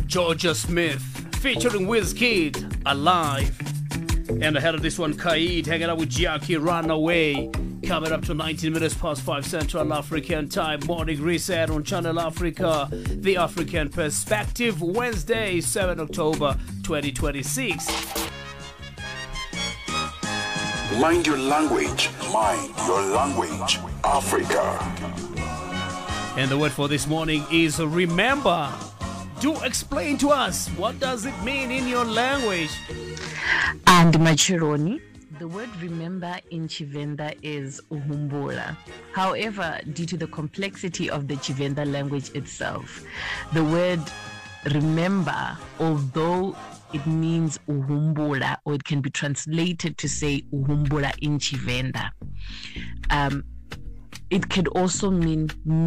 Georgia Smith featuring Wizkid, Alive. And ahead of this one, Kaid hanging out with Jackie, Runaway. Coming up to 19 minutes past 5 Central African Time. Morning reset on Channel Africa. The African Perspective, Wednesday, 7 October 2026. Mind your language. Mind your language. Africa. And the word for this morning is remember. Do explain to us, what does it mean in your language? And Machironi, the word remember in Chivenda is uhumbula. However, due to the complexity of the Chivenda language itself, the word remember, although it means uhumbula, or it can be translated to say uhumbula in Chivenda, it could also mean